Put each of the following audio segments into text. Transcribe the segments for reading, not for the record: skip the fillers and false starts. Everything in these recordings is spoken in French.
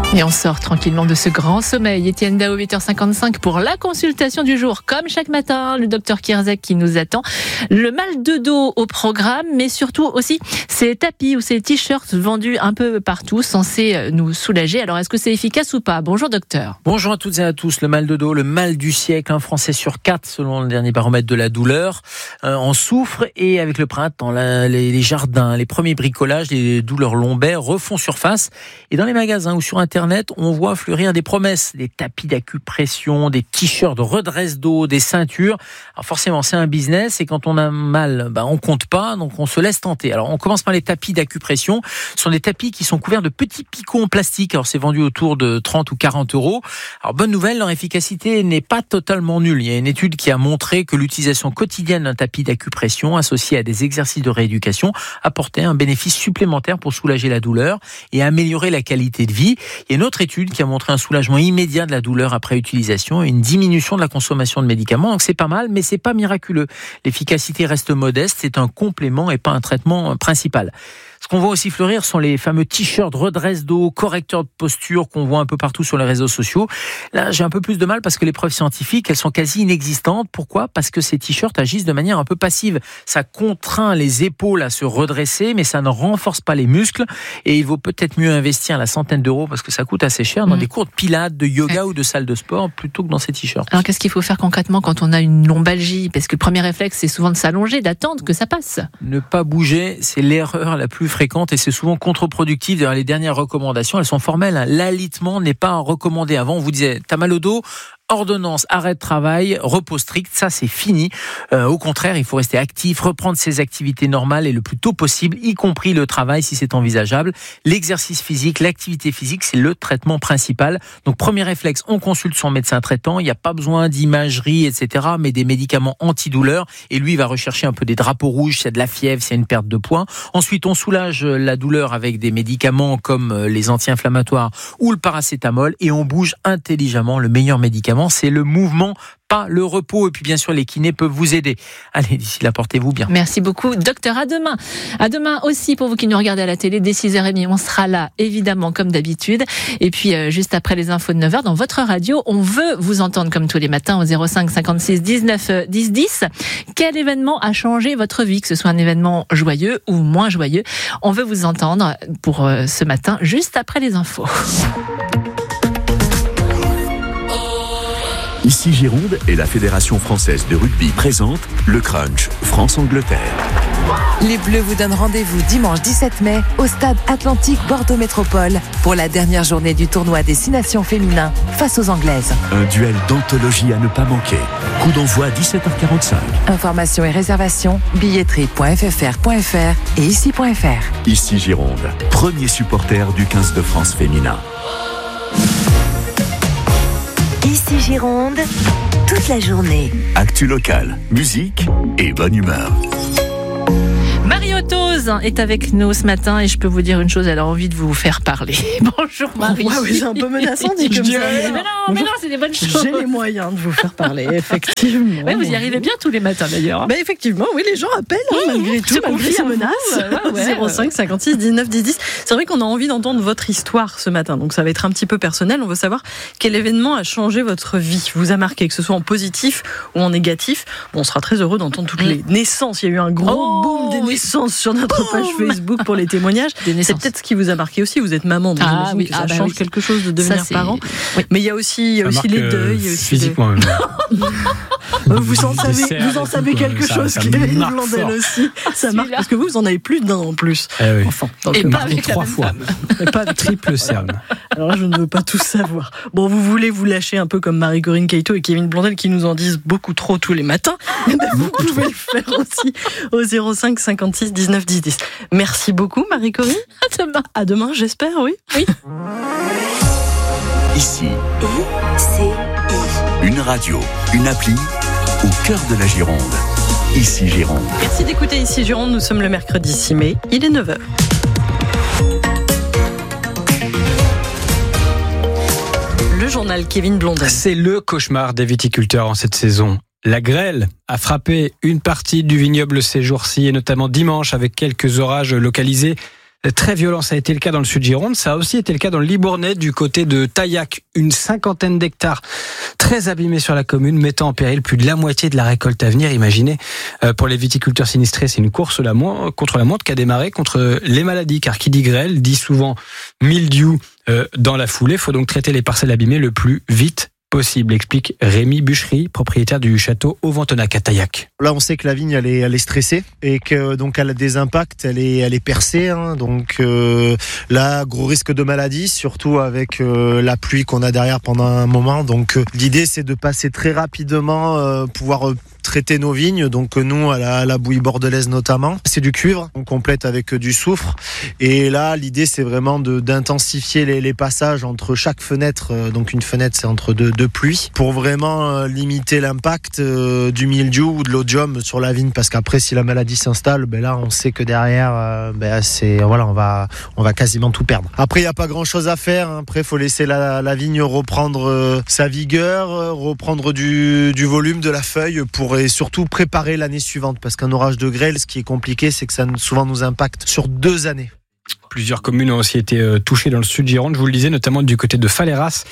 Et on sort tranquillement de ce grand sommeil. Étienne Dao, 8h55 pour la consultation du jour. Comme chaque matin, le docteur Kierzek qui nous attend. Le mal de dos au programme, mais surtout aussi ces tapis ou ces t-shirts vendus un peu partout, censés nous soulager. Alors, est-ce que c'est efficace ou pas ? Bonjour docteur. Bonjour à toutes et à tous. Le mal de dos, le mal du siècle. Un Français sur 4, selon le dernier baromètre de la douleur, en souffre. Et avec le printemps, les jardins, les premiers bricolages, les douleurs lombaires refont surface. Et dans les magasins ou sur Internet, on voit fleurir des promesses, des tapis d'acupression, des t-shirts de redresse dos, des ceintures. Alors forcément, c'est un business et quand on a mal, on compte pas, donc on se laisse tenter. Alors on commence par les tapis d'acupression. Ce sont des tapis qui sont couverts de petits picots en plastique. Alors c'est vendu autour de 30 ou 40 €. Alors bonne nouvelle, leur efficacité n'est pas totalement nulle. Il y a une étude qui a montré que l'utilisation quotidienne d'un tapis d'acupression associé à des exercices de rééducation apportait un bénéfice supplémentaire pour soulager la douleur et améliorer la qualité de vie. Il y a une autre étude qui a montré un soulagement immédiat de la douleur après utilisation et une diminution de la consommation de médicaments. Donc c'est pas mal, mais c'est pas miraculeux. L'efficacité reste modeste, c'est un complément et pas un traitement principal. Ce qu'on voit aussi fleurir sont les fameux t-shirts redresse dos, correcteurs de posture qu'on voit un peu partout sur les réseaux sociaux. Là, j'ai un peu plus de mal parce que les preuves scientifiques, elles sont quasi inexistantes. Pourquoi ? Parce que ces t-shirts agissent de manière un peu passive. Ça contraint les épaules à se redresser, mais ça ne renforce pas les muscles. Et il vaut peut-être mieux investir la centaine d'euros, parce que ça coûte assez cher, dans des cours de pilates, de yoga ou de salle de sport, plutôt que dans ces t-shirts. Alors qu'est-ce qu'il faut faire concrètement quand on a une lombalgie ? Parce que le premier réflexe, c'est souvent de s'allonger, d'attendre que ça passe. Ne pas bouger, c'est l'erreur la plus fréquente et c'est souvent contre-productif. D'ailleurs, les dernières recommandations, elles sont formelles. L'alitement n'est pas recommandé. Avant, on vous disait, t'as mal au dos ? Ordonnance, arrêt de travail, repos strict, ça c'est fini. Au contraire, il faut rester actif, reprendre ses activités normales et le plus tôt possible, y compris le travail si c'est envisageable. L'exercice physique, l'activité physique, c'est le traitement principal. Donc premier réflexe, on consulte son médecin traitant. Il n'y a pas besoin d'imagerie, etc., mais des médicaments antidouleurs. Et lui, il va rechercher un peu des drapeaux rouges, c'est de la fièvre, c'est une perte de poids. Ensuite, on soulage la douleur avec des médicaments comme les anti-inflammatoires ou le paracétamol et on bouge intelligemment. Le meilleur médicament, c'est le mouvement, pas le repos. Et puis bien sûr, les kinés peuvent vous aider. Allez, d'ici là, portez-vous bien. Merci beaucoup, docteur. À demain. À demain aussi, pour vous qui nous regardez à la télé, dès 6h30, on sera là, évidemment, comme d'habitude. Et puis, juste après les infos de 9h, dans votre radio, on veut vous entendre comme tous les matins au 05 56 19 10 10. Quel événement a changé votre vie, que ce soit un événement joyeux ou moins joyeux? On veut vous entendre pour ce matin, juste après les infos. Ici Gironde et la Fédération française de rugby présente le Crunch France-Angleterre. Les Bleus vous donnent rendez-vous dimanche 17 mai au stade Atlantique Bordeaux Métropole pour la dernière journée du tournoi Destination féminin face aux Anglaises. Un duel d'anthologie à ne pas manquer. Coup d'envoi 17h45. Informations et réservations billetterie.ffr.fr et ici.fr. Ici Gironde, premier supporter du 15 de France féminin. Ici Gironde, toute la journée. Actu locale, musique et bonne humeur. Marie Ottoz est avec nous ce matin et je peux vous dire une chose, elle a envie de vous faire parler. Bonjour Marie. Ouais, c'est un peu menaçant dit comme ça. Mais non, c'est des bonnes choses. J'ai les moyens de vous faire parler, effectivement. Ouais, vous y arrivez bien tous les matins d'ailleurs. Bah effectivement, oui, les gens appellent malgré tout, malgré ces menaces. 05 56 19 10 10. C'est vrai qu'on a envie d'entendre votre histoire ce matin, donc ça va être un petit peu personnel. On veut savoir quel événement a changé votre vie, vous a marqué, que ce soit en positif ou en négatif. Bon, on sera très heureux d'entendre toutes les naissances. Il y a eu un gros boom des naissances sur notre page Facebook pour les témoignages. C'est peut-être ce qui vous a marqué aussi. Vous êtes maman, donc j'imagine que ça change quelque chose de devenir parent. Oui. Mais il y a aussi les deuils. Il y a aussi physiquement même. Vous en savez quelque chose, Kevin Blondel aussi. Ça marque parce que vous en avez plus d'un en plus. Oui. Enfin, et pas avec 3 fois. Et pas de triple cerne. Alors là, je ne veux pas tout savoir. Bon, vous voulez vous lâcher un peu comme Marie-Corinne Caïto et Kevin Blondel qui nous en disent beaucoup trop tous les matins. Vous pouvez le faire aussi au 05 56 19 10 10. Merci beaucoup Marie-Corinne. À demain. À demain, j'espère, oui. Ici, I-C-I. une radio, une appli au cœur de la Gironde. Ici Gironde. Merci d'écouter Ici Gironde. Nous sommes le mercredi 6 mai. Il est 9h. Le journal Kevin Blondel. C'est le cauchemar des viticulteurs en cette saison. La grêle a frappé une partie du vignoble ces jours-ci et notamment dimanche avec quelques orages localisés. très violents. Ça a été le cas dans le Sud-Gironde, ça a aussi été le cas dans le Libournais, du côté de Taillac. Une 50aine d'hectares très abîmés sur la commune, mettant en péril plus de la moitié de la récolte à venir. Imaginez, pour les viticulteurs sinistrés, c'est une course contre la montre qui a démarré contre les maladies, car qui dit grêle dit souvent mildiou dans la foulée. Il faut donc traiter les parcelles abîmées le plus vite possible, explique Rémi Bûchery, propriétaire du château Auventenac à Taillac. Là, on sait que la vigne, elle est stressée et que donc elle a des impacts, elle est percée. Donc là, gros risque de maladie, surtout avec la pluie qu'on a derrière pendant un moment. Donc l'idée, c'est de passer très rapidement, pouvoir traiter nos vignes, donc nous à la bouillie bordelaise notamment. C'est du cuivre, on complète avec du soufre. Et là, l'idée, c'est vraiment d'intensifier les passages entre chaque fenêtre. Donc une fenêtre, c'est entre deux pluies, pour vraiment limiter l'impact du mildiou ou de l'odium sur la vigne. Parce qu'après, si la maladie s'installe, là, on sait que derrière, on va quasiment tout perdre. Après, il n'y a pas grand-chose à faire. Après, il faut laisser la vigne reprendre sa vigueur, reprendre du volume de la feuille et surtout préparer l'année suivante, parce qu'un orage de grêle, ce qui est compliqué, c'est que ça souvent nous impacte sur 2 années. Plusieurs communes ont aussi été touchées dans le Sud-Gironde, je vous le disais, notamment du côté de Faleyras,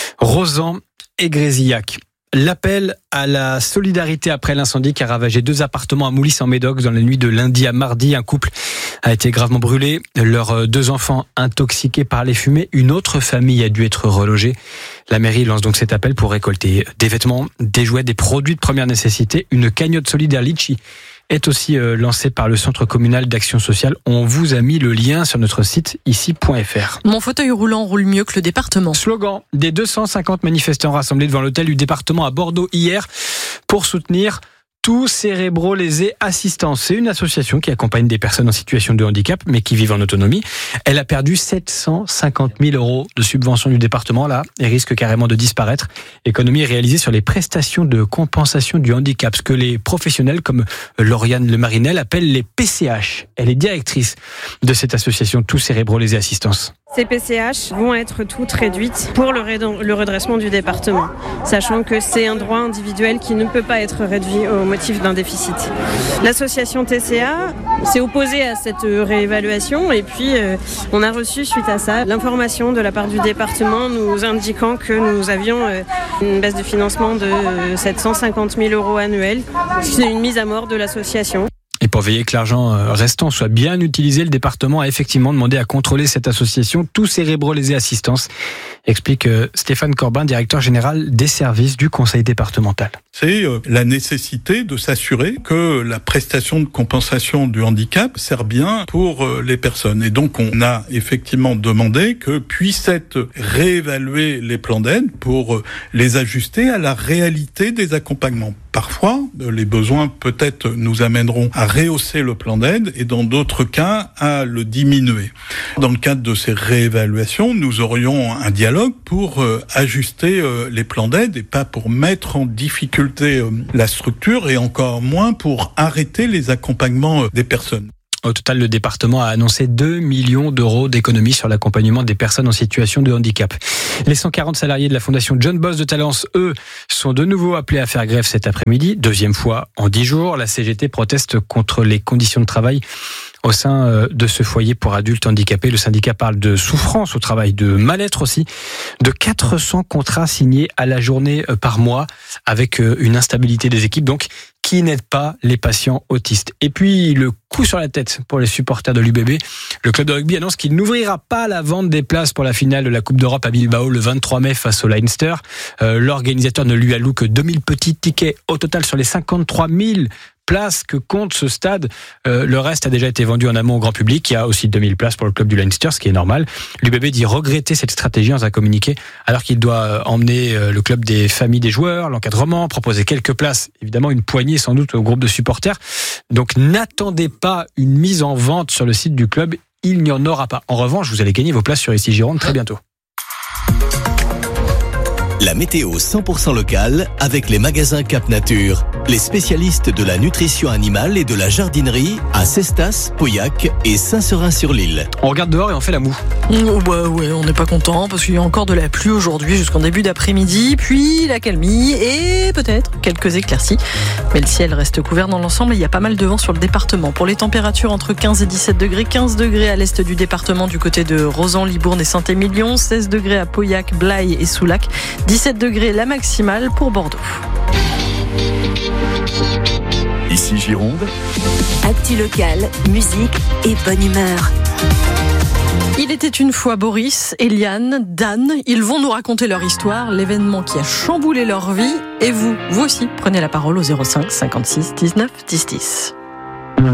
Rozan et Grézillac. L'appel à la solidarité après l'incendie qui a ravagé 2 appartements à Moulis en Médoc dans la nuit de lundi à mardi. Un couple a été gravement brûlé, leurs 2 enfants intoxiqués par les fumées. Une autre famille a dû être relogée. La mairie lance donc cet appel pour récolter des vêtements, des jouets, des produits de première nécessité. Une cagnotte solidaire Litchi est aussi lancée par le Centre communal d'action sociale. On vous a mis le lien sur notre site ici.fr. Mon fauteuil roulant roule mieux que le département. Slogan des 250 manifestants rassemblés devant l'hôtel du département à Bordeaux hier pour soutenir Tout Cérébro-Lésés Assistance. C'est une association qui accompagne des personnes en situation de handicap, mais qui vivent en autonomie. Elle a perdu 750 000 euros de subvention du département, là, et risque carrément de disparaître. Économie réalisée sur les prestations de compensation du handicap, ce que les professionnels comme Lauriane Le Marinel appellent les PCH. Elle est directrice de cette association Tout Cérébro-Lésés Assistance. Ces PCH vont être toutes réduites pour le redressement du département, sachant que c'est un droit individuel qui ne peut pas être réduit au motif d'un déficit. L'association TCA s'est opposée à cette réévaluation et puis on a reçu suite à ça l'information de la part du département nous indiquant que nous avions une baisse de financement de 750 000 euros annuels. C'est une mise à mort de l'association. Et pour veiller que l'argent restant soit bien utilisé, le département a effectivement demandé à contrôler cette association Tout Cérébro-Lésés Assistance, explique Stéphane Corbin, directeur général des services du conseil départemental. C'est la nécessité de s'assurer que la prestation de compensation du handicap sert bien pour les personnes. Et donc on a effectivement demandé que puissent être réévalués les plans d'aide pour les ajuster à la réalité des accompagnements. Parfois, les besoins peut-être nous amèneront à rehausser le plan d'aide et dans d'autres cas à le diminuer. Dans le cadre de ces réévaluations, nous aurions un dialogue pour ajuster les plans d'aide et pas pour mettre en difficulté la structure et encore moins pour arrêter les accompagnements des personnes. Au total, le département a annoncé 2 millions d'euros d'économies sur l'accompagnement des personnes en situation de handicap. Les 140 salariés de la fondation John Boss de Talence, eux, sont de nouveau appelés à faire grève cet après-midi. 2e fois en 10 jours. La CGT proteste contre les conditions de travail au sein de ce foyer pour adultes handicapés. Le syndicat parle de souffrance au travail, de mal-être aussi, de 400 contrats signés à la journée par mois avec une instabilité des équipes, donc qui n'aide pas les patients autistes. Et puis le coup sur la tête pour les supporters de l'UBB. Le club de rugby annonce qu'il n'ouvrira pas la vente des places pour la finale de la Coupe d'Europe à Bilbao le 23 mai face au Leinster. L'organisateur ne lui alloue que 2000 petits tickets au total sur les 53 000 places que compte ce stade. Le reste a déjà été vendu en amont au grand public. Il y a aussi 2000 places pour le club du Leinster, ce qui est normal. L'UBB dit regretter cette stratégie dans un communiqué, alors qu'il doit emmener le club des familles des joueurs, l'encadrement, proposer quelques places, évidemment une poignée sans doute au groupe de supporters. Donc n'attendez pas une mise en vente sur le site du club, il n'y en aura pas. En revanche, vous allez gagner vos places sur Ici Gironde très bientôt. La météo 100% locale avec les magasins Cap Nature. Les spécialistes de la nutrition animale et de la jardinerie à Cestas, Pauillac et Saint-Seurin-sur-l'Île. On regarde dehors et on fait la moue. Ouais, on n'est pas content parce qu'il y a encore de la pluie aujourd'hui jusqu'en début d'après-midi, puis la calmie et peut-être quelques éclaircies. Mais le ciel reste couvert dans l'ensemble et il y a pas mal de vent sur le département. Pour les températures entre 15 et 17 degrés, 15 degrés à l'est du département du côté de Rozan, Libourne et Saint-Émilion, 16 degrés à Pauillac, Blaye et Soulac, 17 degrés la maximale pour Bordeaux. Ici Gironde. Actu locale, musique et bonne humeur. Il était une fois Boris, Eliane, Dan. Ils vont nous raconter leur histoire, l'événement qui a chamboulé leur vie. Et vous aussi, prenez la parole au 05 56 19 10 10.